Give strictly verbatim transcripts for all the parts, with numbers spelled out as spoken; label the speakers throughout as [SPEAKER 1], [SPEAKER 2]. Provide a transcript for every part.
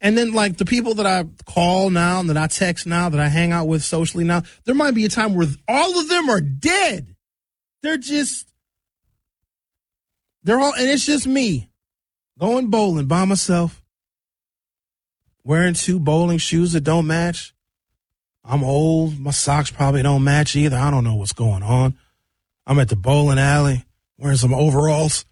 [SPEAKER 1] And then, like, the people that I call now, that I text now, that I hang out with socially now, there might be a time where all of them are dead. They're just, they're all, and it's just me going bowling by myself, wearing two bowling shoes that don't match. I'm old. My socks probably don't match either. I don't know what's going on. I'm at the bowling alley wearing some overalls.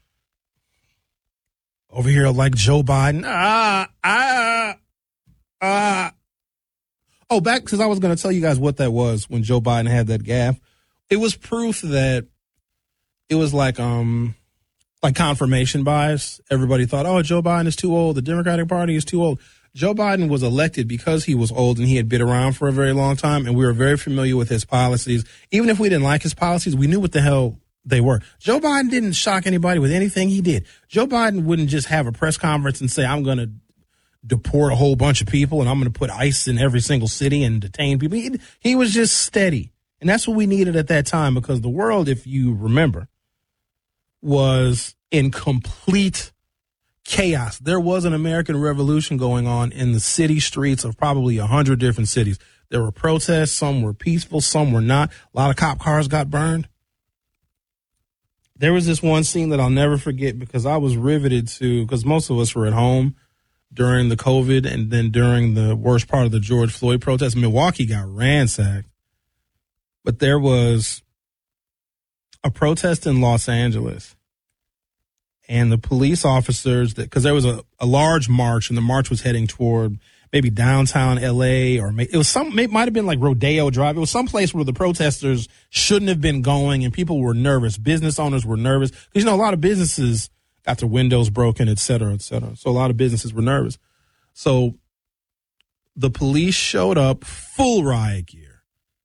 [SPEAKER 1] Over here like Joe Biden. Ah, ah, ah. Oh, back, because I was going to tell you guys what that was when Joe Biden had that gaffe. It was proof that it was like um like confirmation bias. Everybody thought, oh, Joe Biden is too old. The Democratic Party is too old. Joe Biden was elected because he was old and he had been around for a very long time, and we were very familiar with his policies. Even if we didn't like his policies, we knew what the hell they were. Joe Biden didn't shock anybody with anything he did. Joe Biden wouldn't just have a press conference and say, I'm going to deport a whole bunch of people and I'm going to put ICE in every single city and detain people. He, he was just steady. And that's what we needed at that time, because the world, if you remember, was in complete chaos. There was an American Revolution going on in the city streets of probably a hundred different cities. There were protests. Some were peaceful. Some were not. A lot of cop cars got burned. There was this one scene that I'll never forget because I was riveted to, because most of us were at home during the COVID and then during the worst part of the George Floyd protests. Milwaukee got ransacked. But there was a protest in Los Angeles, and the police officers, that because there was a, a large march, and the march was heading toward maybe downtown L A, or it was some, it might have been like Rodeo Drive. It was some place where the protesters shouldn't have been going, and people were nervous. Business owners were nervous because, you know, a lot of businesses got their windows broken, et cetera, et cetera. So a lot of businesses were nervous. So the police showed up, full riot gear,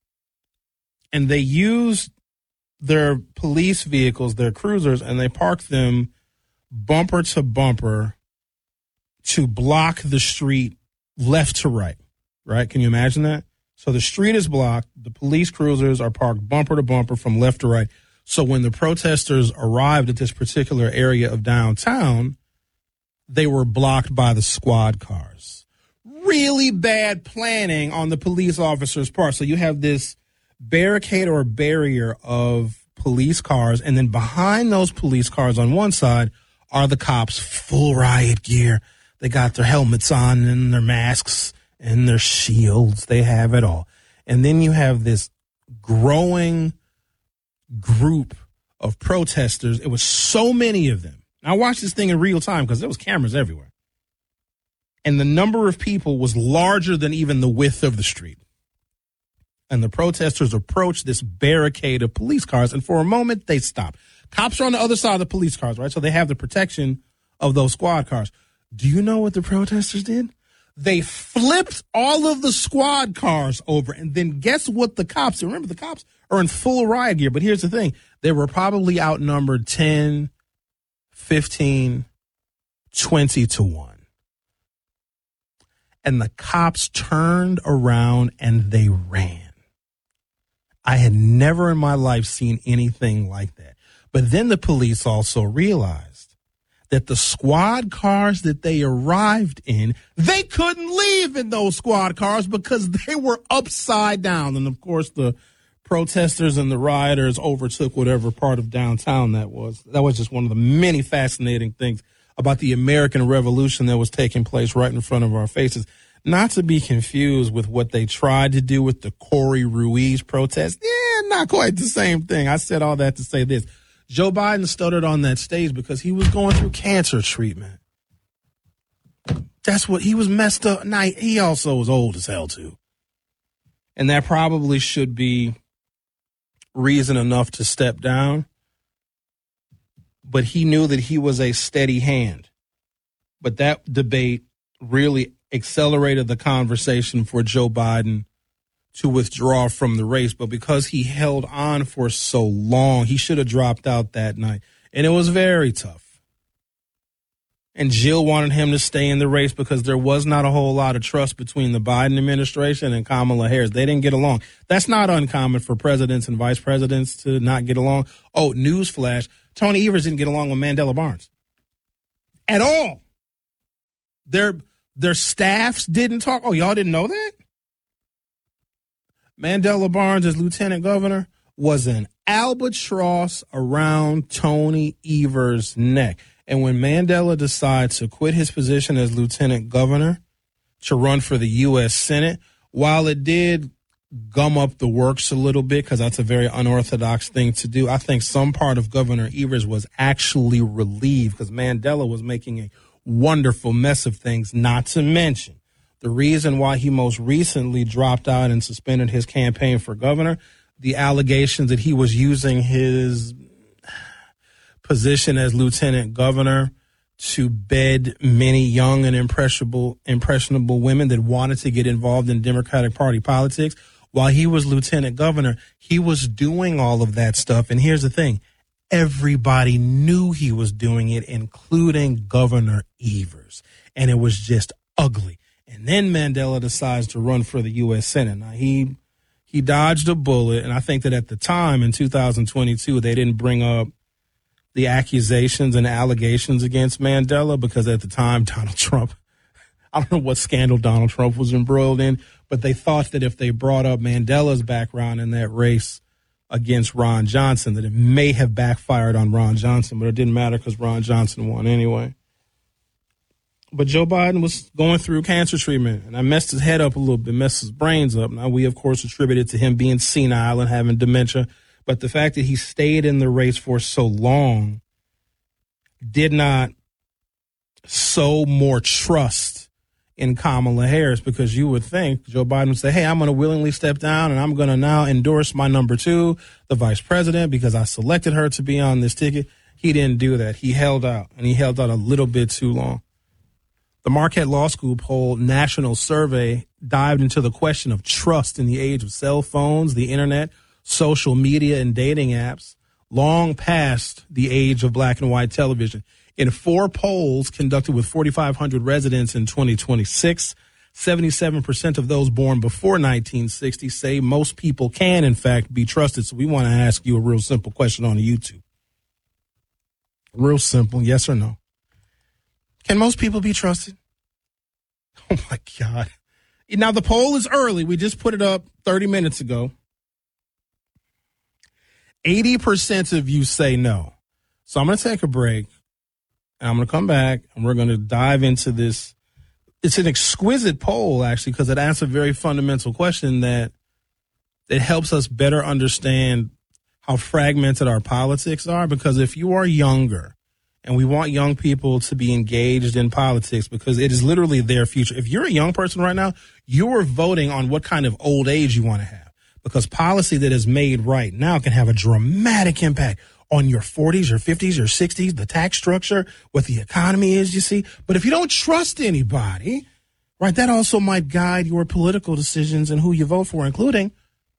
[SPEAKER 1] and they used their police vehicles, their cruisers, and they parked them bumper to bumper to block the street left to right, right? Can you imagine that? So the street is blocked. The police cruisers are parked bumper to bumper from left to right. So when the protesters arrived at this particular area of downtown, they were blocked by the squad cars. Really bad planning on the police officers' part. So you have this barricade or barrier of police cars, and then behind those police cars on one side are the cops, full riot gear. They got their helmets on and their masks and their shields. They have it all. And then you have this growing group of protesters. It was so many of them. I watched this thing in real time because there was cameras everywhere. And the number of people was larger than even the width of the street. And the protesters approached this barricade of police cars, and for a moment, they stopped. Cops are on the other side of the police cars, right? So they have the protection of those squad cars. Do you know what the protesters did? They flipped all of the squad cars over, and then guess what the cops, remember the cops are in full riot gear, but here's the thing. They were probably outnumbered ten, fifteen, twenty to one. And the cops turned around and they ran. I had never in my life seen anything like that. But then the police also realized that the squad cars that they arrived in, they couldn't leave in those squad cars because they were upside down. And, of course, the protesters and the rioters overtook whatever part of downtown that was. That was just one of the many fascinating things about the American Revolution that was taking place right in front of our faces. Not to be confused with what they tried to do with the Corey Ruiz protest. Yeah, not quite the same thing. I said all that to say this. Joe Biden stuttered on that stage because he was going through cancer treatment. That's what, he was messed up. Now, he also was old as hell, too. And that probably should be reason enough to step down. But he knew that he was a steady hand. But that debate really accelerated the conversation for Joe Biden to withdraw from the race. But because he held on for so long, he should have dropped out that night. And it was very tough. And Jill wanted him to stay in the race because there was not a whole lot of trust between the Biden administration and Kamala Harris. They didn't get along. That's not uncommon for presidents and vice presidents to not get along. Oh, newsflash, Tony Evers didn't get along with Mandela Barnes at all. They're Their staffs didn't talk. Oh, y'all didn't know that? Mandela Barnes, as lieutenant governor, was an albatross around Tony Evers' neck. And when Mandela decides to quit his position as lieutenant governor to run for the U S Senate, while it did gum up the works a little bit, because that's a very unorthodox thing to do, I think some part of Governor Evers was actually relieved because Mandela was making a wonderful mess of things, not to mention the reason why he most recently dropped out and suspended his campaign for governor, the allegations that he was using his position as lieutenant governor to bed many young and impressionable, impressionable women that wanted to get involved in Democratic Party politics. While he was lieutenant governor, he was doing all of that stuff. And here's the thing. Everybody knew he was doing it, including Governor Evers. And it was just ugly. And then Mandela decides to run for the U S Senate. Now, he he dodged a bullet. And I think that at the time in two thousand twenty-two, they didn't bring up the accusations and allegations against Mandela because at the time, Donald Trump, I don't know what scandal Donald Trump was embroiled in, but they thought that if they brought up Mandela's background in that race against Ron Johnson, that it may have backfired on Ron Johnson, but it didn't matter because Ron Johnson won anyway. But Joe Biden was going through cancer treatment, and I messed his head up a little bit, messed his brains up. Now, we, of course, attribute it to him being senile and having dementia, but the fact that he stayed in the race for so long did not sow more trust in Kamala Harris, because you would think Joe Biden would say, hey, I'm going to willingly step down and I'm going to now endorse my number two, the vice president, because I selected her to be on this ticket. He didn't do that. He held out, and he held out a little bit too long. The Marquette Law School poll national survey dived into the question of trust in the age of cell phones, the internet, social media, and dating apps, long past the age of black and white television. In four polls conducted with forty-five hundred residents in twenty twenty-six, seventy-seven percent of those born before nineteen sixty say most people can, in fact, be trusted. So we want to ask you a real simple question on YouTube. Real simple, yes or no. Can most people be trusted? Oh, my God. Now, the poll is early. We just put it up thirty minutes ago. eighty percent of you say no. So I'm going to take a break. And I'm going to come back, and we're going to dive into this. It's an exquisite poll, actually, because it asks a very fundamental question that that helps us better understand how fragmented our politics are. Because if you are younger, and we want young people to be engaged in politics because it is literally their future. If you're a young person right now, you're voting on what kind of old age you want to have, because policy that is made right now can have a dramatic impact on your forties, your fifties, your sixties, the tax structure, what the economy is, you see. But if you don't trust anybody, right, that also might guide your political decisions and who you vote for, including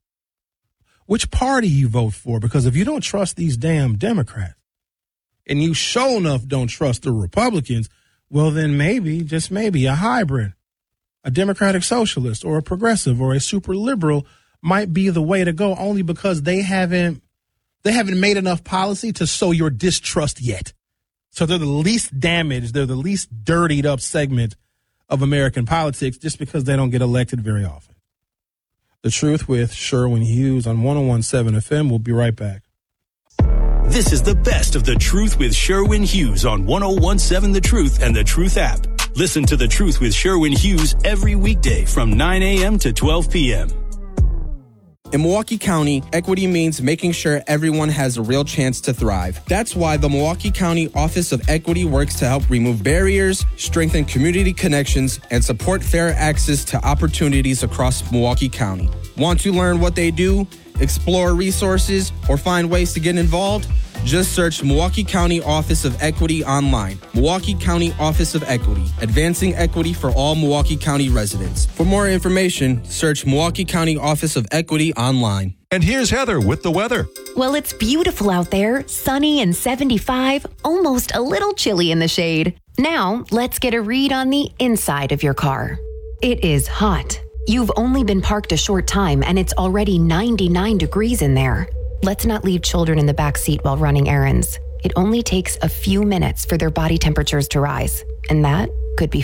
[SPEAKER 1] which party you vote for. Because if you don't trust these damn Democrats, and you sure enough don't trust the Republicans, well, then maybe, just maybe, a hybrid, a democratic socialist or a progressive or a super liberal might be the way to go, only because they haven't They haven't made enough policy to sow your distrust yet. So they're the least damaged, they're the least dirtied up segment of American politics just because they don't get elected very often. The Truth with Sherwin Hughes on one oh one point seven F M. We'll be right back.
[SPEAKER 2] This is the best of The Truth with Sherwin Hughes on one oh one point seven The Truth and The Truth app. Listen to The Truth with Sherwin Hughes every weekday from nine a.m. to twelve p.m.
[SPEAKER 3] In Milwaukee County, equity means making sure everyone has a real chance to thrive. That's why the Milwaukee County Office of Equity works to help remove barriers, strengthen community connections, and support fair access to opportunities across Milwaukee County. Want to learn what they do, explore resources, or find ways to get involved? Just search Milwaukee County Office of Equity online. Milwaukee County Office of Equity, advancing equity for all Milwaukee County residents. For more information, search Milwaukee County Office of Equity online.
[SPEAKER 4] And here's Heather with the weather.
[SPEAKER 5] Well, it's beautiful out there, sunny and seventy-five, almost a little chilly in the shade. Now, let's get a read on the inside of your car. It is hot. You've only been parked a short time and it's already ninety-nine degrees in there. Let's not leave children in the back seat while running errands. It only takes a few minutes for their body temperatures to rise, and that could be